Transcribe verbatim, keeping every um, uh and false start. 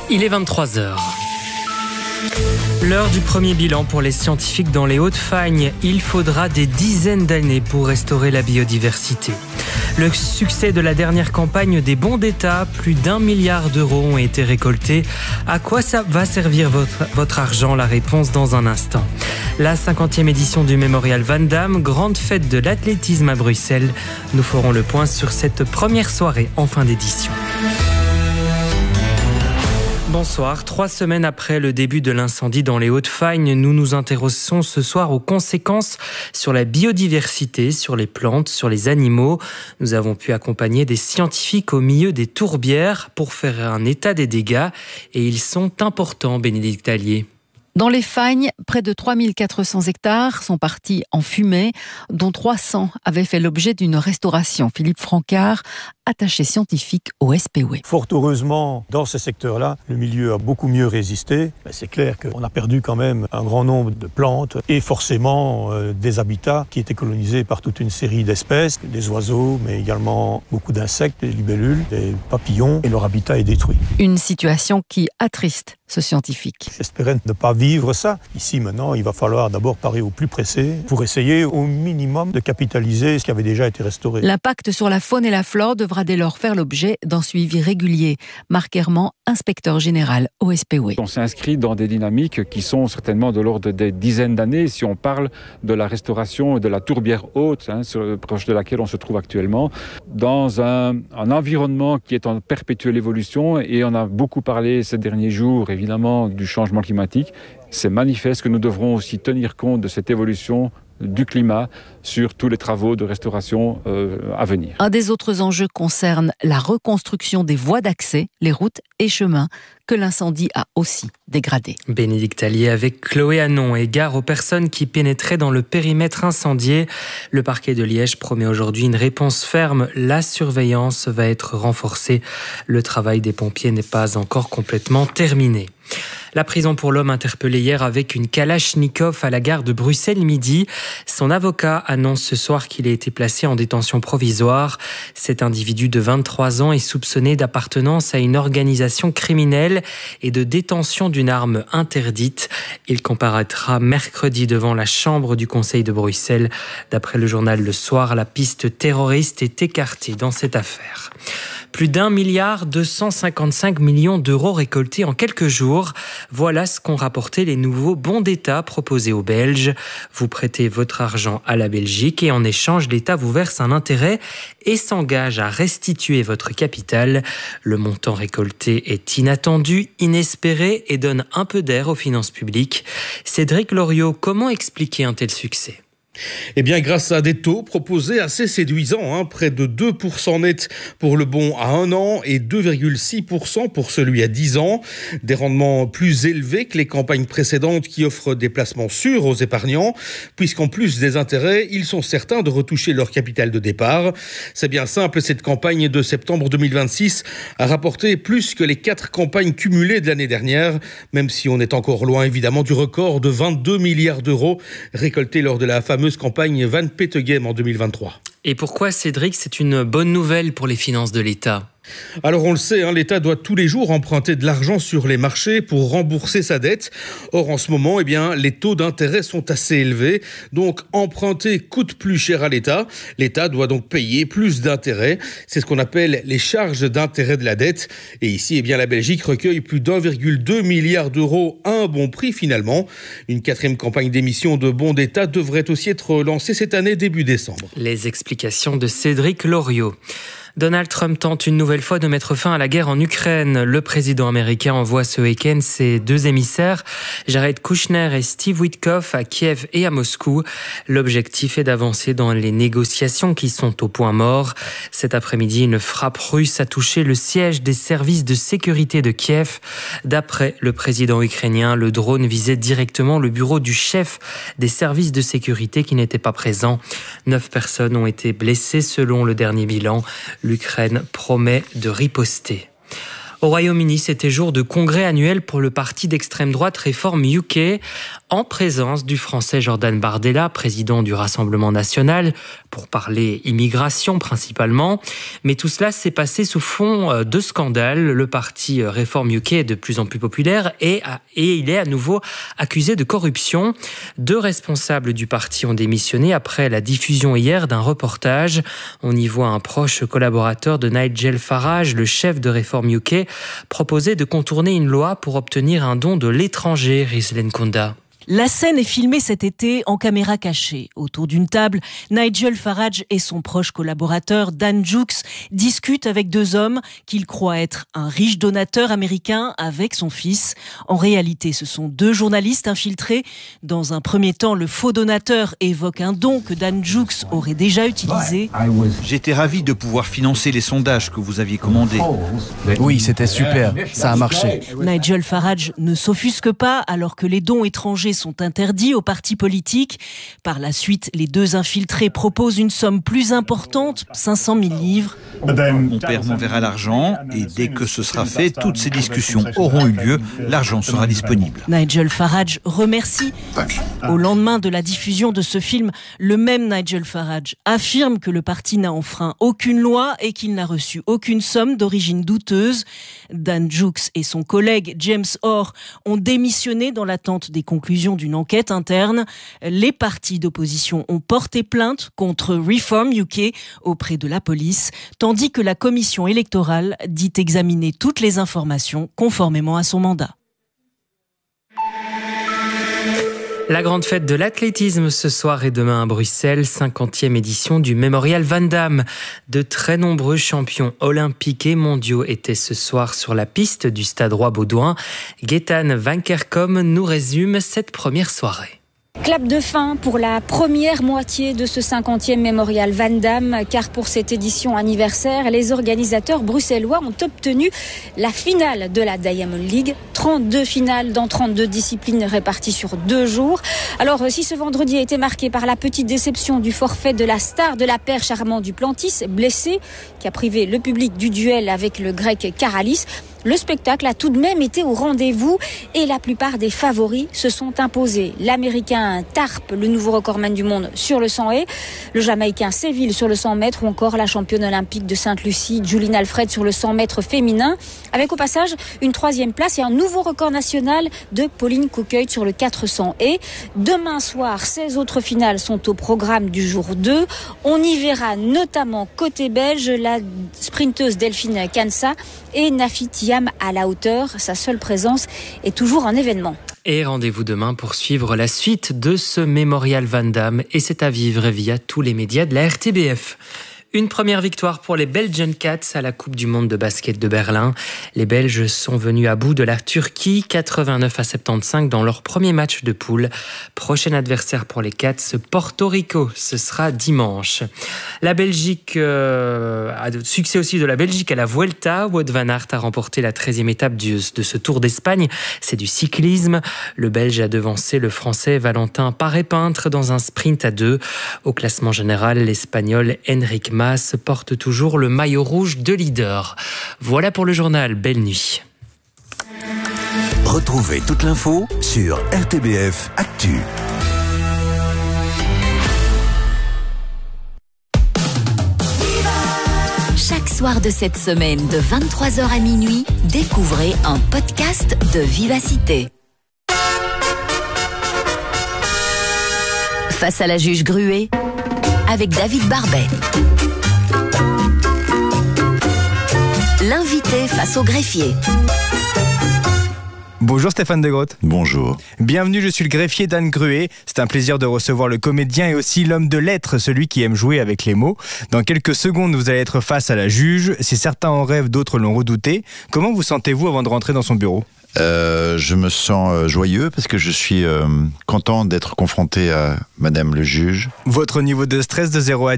Il est vingt-trois heures. L'heure du premier bilan pour les scientifiques dans les Hauts-de-Fagne. Il faudra des dizaines d'années pour restaurer la biodiversité. Le succès de la dernière campagne des bons d'État, plus d'un milliard d'euros ont été récoltés. À quoi ça va servir votre, votre argent? La réponse dans un instant. La cinquantième édition du Mémorial Van Damme, grande fête de l'athlétisme à Bruxelles. Nous ferons le point sur cette première soirée en fin d'édition. Bonsoir. Trois semaines après le début de l'incendie dans les Hauts-de-Fagne, nous nous intéressons ce soir aux conséquences sur la biodiversité, sur les plantes, sur les animaux. Nous avons pu accompagner des scientifiques au milieu des tourbières pour faire un état des dégâts et ils sont importants, Bénédicte Tallier. Dans les Fagnes, près de trois mille quatre cents hectares sont partis en fumée, dont trois cents avaient fait l'objet d'une restauration. Philippe Francard, attaché scientifique au S P O E. Fort heureusement, dans ce secteur-là, le milieu a beaucoup mieux résisté. C'est clair qu'on a perdu quand même un grand nombre de plantes et forcément euh, des habitats qui étaient colonisés par toute une série d'espèces, des oiseaux, mais également beaucoup d'insectes, des libellules, des papillons, et leur habitat est détruit. Une situation qui attriste ce scientifique. J'espérais ne pas vivre ça. Ici, maintenant, il va falloir d'abord parer au plus pressé pour essayer au minimum de capitaliser ce qui avait déjà été restauré. L'impact sur la faune et la flore devra dès lors faire l'objet d'un suivi régulier. Marc Herman, inspecteur général au S P O E. On s'inscrit dans des dynamiques qui sont certainement de l'ordre des dizaines d'années, si on parle de la restauration de la tourbière haute, hein, proche de laquelle on se trouve actuellement, dans un, un environnement qui est en perpétuelle évolution. Et on a beaucoup parlé ces derniers jours, évidemment, du changement climatique. C'est manifeste que nous devrons aussi tenir compte de cette évolution du climat sur tous les travaux de restauration euh, à venir. Un des autres enjeux concerne la reconstruction des voies d'accès, les routes et chemins que l'incendie a aussi dégradés. Bénédicte Tallier avec Chloé Hanon. Égard aux personnes qui pénétraient dans le périmètre incendié. Le parquet de Liège promet aujourd'hui une réponse ferme. La surveillance va être renforcée. Le travail des pompiers n'est pas encore complètement terminé. La prison pour l'homme interpellé hier avec une Kalachnikov à la gare de Bruxelles-Midi. Son avocat annonce ce soir qu'il a été placé en détention provisoire. Cet individu de vingt-trois ans est soupçonné d'appartenance à une organisation criminelle et de détention d'une arme interdite. Il comparaîtra mercredi devant la chambre du Conseil de Bruxelles. D'après le journal Le Soir, la piste terroriste est écartée dans cette affaire. Plus d'un milliard deux cent cinquante-cinq millions d'euros récoltés en quelques jours. Voilà ce qu'ont rapporté les nouveaux bons d'État proposés aux Belges. Vous prêtez votre argent à la Belgique et en échange, l'État vous verse un intérêt et s'engage à restituer votre capital. Le montant récolté est inattendu, inespéré et donne un peu d'air aux finances publiques. Cédric Loriot, comment expliquer un tel succès ? Eh bien, grâce à des taux proposés assez séduisants, hein, près de deux pour cent net pour le bon à un an et deux virgule six pour cent pour celui à dix ans. Des rendements plus élevés que les campagnes précédentes qui offrent des placements sûrs aux épargnants, puisqu'en plus des intérêts, ils sont certains de retoucher leur capital de départ. C'est bien simple, cette campagne de septembre deux mille vingt-six a rapporté plus que les quatre campagnes cumulées de l'année dernière, même si on est encore loin évidemment du record de vingt-deux milliards d'euros récoltés lors de la fameuse campagne Van Petegem en deux mille vingt-trois. Et pourquoi, Cédric, c'est une bonne nouvelle pour les finances de l'État ? Alors on le sait, hein, l'État doit tous les jours emprunter de l'argent sur les marchés pour rembourser sa dette. Or en ce moment, eh bien, les taux d'intérêt sont assez élevés. Donc emprunter coûte plus cher à l'État. L'État doit donc payer plus d'intérêts. C'est ce qu'on appelle les charges d'intérêt de la dette. Et ici, eh bien, la Belgique recueille plus d'un virgule deux milliard d'euros à un bon prix finalement. Une quatrième campagne d'émission de bons d'État devrait aussi être lancée cette année début décembre. Les explications de Cédric Loriot. Donald Trump tente une nouvelle fois de mettre fin à la guerre en Ukraine. Le président américain envoie ce week-end ses deux émissaires, Jared Kushner et Steve Witkoff, à Kiev et à Moscou. L'objectif est d'avancer dans les négociations qui sont au point mort. Cet après-midi, une frappe russe a touché le siège des services de sécurité de Kiev. D'après le président ukrainien, le drone visait directement le bureau du chef des services de sécurité qui n'était pas présent. Neuf personnes ont été blessées selon le dernier bilan. L'Ukraine promet de riposter. Au Royaume-Uni, c'était jour de congrès annuel pour le parti d'extrême droite Reform U K. en présence du Français Jordan Bardella, président du Rassemblement national, pour parler immigration principalement. Mais tout cela s'est passé sous fond de scandale. Le parti Reform U K est de plus en plus populaire et, et il est à nouveau accusé de corruption. Deux responsables du parti ont démissionné après la diffusion hier d'un reportage. On y voit un proche collaborateur de Nigel Farage, le chef de Reform U K, proposer de contourner une loi pour obtenir un don de l'étranger, Rizlen Kunda. La scène est filmée cet été en caméra cachée. Autour d'une table, Nigel Farage et son proche collaborateur Dan Jukes discutent avec deux hommes qu'ils croient être un riche donateur américain avec son fils. En réalité, ce sont deux journalistes infiltrés. Dans un premier temps, le faux donateur évoque un don que Dan Jukes aurait déjà utilisé. J'étais ravi de pouvoir financer les sondages que vous aviez commandés. Oui, c'était super, ça a marché. Nigel Farage ne s'offusque pas alors que les dons étrangers sont interdits aux partis politiques. Par la suite, les deux infiltrés proposent une somme plus importante, cinq cent mille livres. Mon père m'enverra l'argent et dès que ce sera fait, toutes ces discussions auront eu lieu. L'argent sera disponible. Nigel Farage remercie. Au lendemain de la diffusion de ce film, le même Nigel Farage affirme que le parti n'a enfreint aucune loi et qu'il n'a reçu aucune somme d'origine douteuse. Dan Jukes et son collègue James Orr ont démissionné dans l'attente des conclusions d'une enquête interne. Les partis d'opposition ont porté plainte contre Reform U K auprès de la police, tandis que la commission électorale dit examiner toutes les informations conformément à son mandat. La grande fête de l'athlétisme ce soir et demain à Bruxelles, cinquantième édition du Mémorial Van Damme. De très nombreux champions olympiques et mondiaux étaient ce soir sur la piste du stade Roi-Baudouin. Gaëtan Van Kerkom nous résume cette première soirée. Clap de fin pour la première moitié de ce cinquantième Mémorial Van Damme, car pour cette édition anniversaire, les organisateurs bruxellois ont obtenu la finale de la Diamond League. trente-deux finales dans trente-deux disciplines réparties sur deux jours. Alors, si ce vendredi a été marqué par la petite déception du forfait de la star de la perche Armand Duplantis, blessé, qui a privé le public du duel avec le grec Karalis, le spectacle a tout de même été au rendez-vous et la plupart des favoris se sont imposés. L'Américain Tarp, le nouveau recordman du monde sur le cent haies, le Jamaïcain Seville sur le cent mètres ou encore la championne olympique de Sainte-Lucie, Juline Alfred sur le cent mètres féminin, avec au passage une troisième place et un nouveau record national de Pauline Coqueuil sur le quatre cents haies. Demain soir, seize autres finales sont au programme du jour deux. On y verra notamment côté belge la sprinteuse Delphine Kansa et Nafi Thiam à la hauteur. Sa seule présence est toujours un événement. Et rendez-vous demain pour suivre la suite de ce Mémorial Van Damme. Et c'est à vivre via tous les médias de la R T B F. Une première victoire pour les Belgian Cats à la Coupe du Monde de basket de Berlin. Les Belges sont venus à bout de la Turquie, quatre-vingt-neuf à soixante-quinze dans leur premier match de poule. Prochain adversaire pour les Cats, Porto Rico. Ce sera dimanche. La Belgique, euh, a de succès aussi de la Belgique à la Vuelta. Wout van Aert a remporté la treizième étape du, de ce Tour d'Espagne. C'est du cyclisme. Le Belge a devancé le Français Valentin Paré-Peintre dans un sprint à deux. Au classement général, l'Espagnol Enric Mas porte toujours le maillot rouge de leader. Voilà pour le journal. Belle nuit. Retrouvez toute l'info sur R T B F Actu. Chaque soir de cette semaine, de vingt-trois heures à minuit, découvrez un podcast de Vivacité. Face à la juge Gruet, avec David Barbet. L'invité face au greffier. Bonjour Stéphane De Groot. Bonjour. Bienvenue, je suis le greffier d'Anne Gruet. C'est un plaisir de recevoir le comédien et aussi l'homme de lettres, celui qui aime jouer avec les mots. Dans quelques secondes, vous allez être face à la juge. Si certains en rêvent, d'autres l'ont redouté. Comment vous sentez-vous avant de rentrer dans son bureau ? Euh, je me sens euh, joyeux parce que je suis euh, content d'être confronté à Madame le juge. Votre niveau de stress de zéro à dix ?